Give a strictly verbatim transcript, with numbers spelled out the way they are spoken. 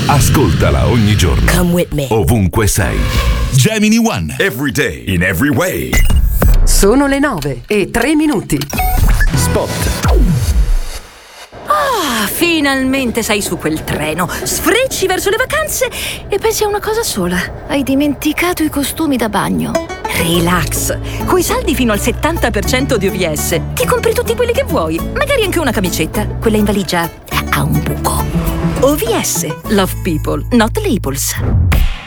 Ascoltala ogni giorno. Come with me. Ovunque sei. Gemini One. Every day, in every way. Sono le nove e tre minuti. Spot. Ah, finalmente sei su quel treno. Sfrecci verso le vacanze e pensi a una cosa sola. Hai dimenticato i costumi da bagno. Relax. Coi saldi fino al settanta per cento di O V S ti compri tutti quelli che vuoi. Magari anche una camicetta. Quella in valigia ha un buco. O V S. Love people, not labels.